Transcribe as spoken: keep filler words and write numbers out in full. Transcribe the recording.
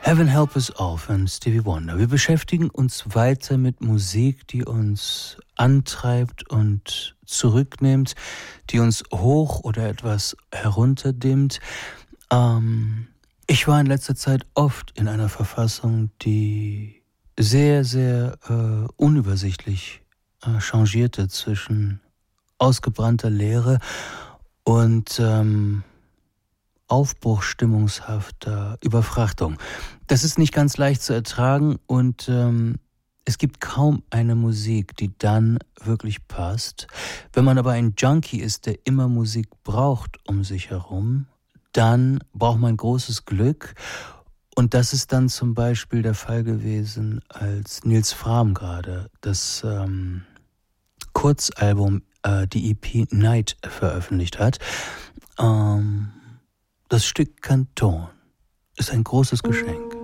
Heaven Help Us All von Stevie Wonder. Wir beschäftigen uns weiter mit Musik, die uns antreibt und zurücknimmt, die uns hoch oder etwas herunterdimmt. Ähm, ich war in letzter Zeit oft in einer Verfassung, die sehr, sehr äh, unübersichtlich äh, changierte zwischen ausgebrannter Leere und ähm, aufbruchsstimmungshafter Überfrachtung. Das ist nicht ganz leicht zu ertragen und ähm, es gibt kaum eine Musik, die dann wirklich passt. Wenn man aber ein Junkie ist, der immer Musik braucht um sich herum, dann braucht man großes Glück. Und das ist dann zum Beispiel der Fall gewesen, als Nils Frahm gerade das ähm, Kurzalbum, äh, die E P Night veröffentlicht hat. Ähm, Das Stück Kanton ist ein großes Geschenk.